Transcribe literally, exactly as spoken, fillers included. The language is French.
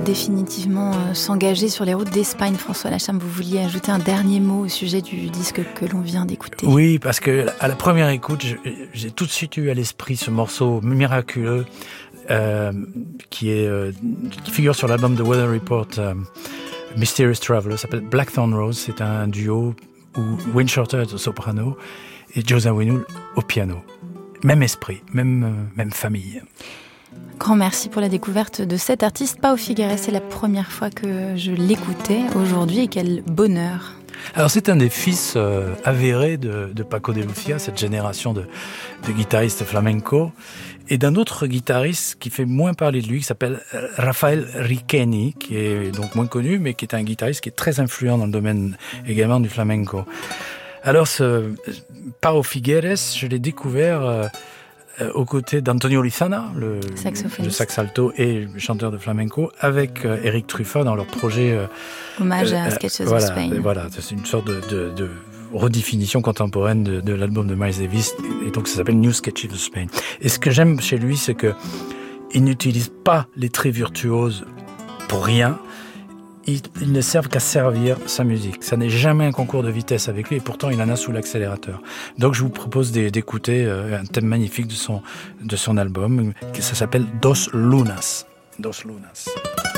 définitivement euh, s'engager sur les routes d'Espagne. François Lacham, vous vouliez ajouter un dernier mot au sujet du disque que l'on vient d'écouter. Oui, parce que à la première écoute, j'ai tout de suite eu à l'esprit ce morceau miraculeux euh, qui est euh, qui figure sur l'album de Weather Report, euh, Mysterious Traveler, ça s'appelle Blackthorn Rose. C'est un duo où Wayne Shorter est au soprano et Joe Zawinul au piano. Même esprit, même euh, même famille. Grand merci pour la découverte de cet artiste. Pau Figueres, c'est la première fois que je l'écoutais aujourd'hui et quel bonheur. Alors c'est un des fils euh, avérés de, de Paco de Lucia, cette génération de, de guitaristes flamenco, et d'un autre guitariste qui fait moins parler de lui, qui s'appelle Rafael Riqueni, qui est donc moins connu, mais qui est un guitariste qui est très influent dans le domaine également du flamenco. Alors ce Pau Figueres, je l'ai découvert euh, Euh, aux côtés d'Antonio Lizana, le, le sax alto et le chanteur de flamenco, avec euh, Eric Truffat dans leur projet euh, hommage à euh, Sketches voilà, of Spain. Voilà, c'est une sorte de, de, de redéfinition contemporaine de, de l'album de Miles Davis, et donc ça s'appelle New Sketches of Spain. Et ce que j'aime chez lui, c'est que il n'utilise pas les traits virtuoses pour rien. Ils, ils ne servent qu'à servir sa musique. Ça n'est jamais un concours de vitesse avec lui, et pourtant il en a sous l'accélérateur. Donc je vous propose d'écouter un thème magnifique de son, de son album, ça s'appelle Dos Lunas. Dos Lunas.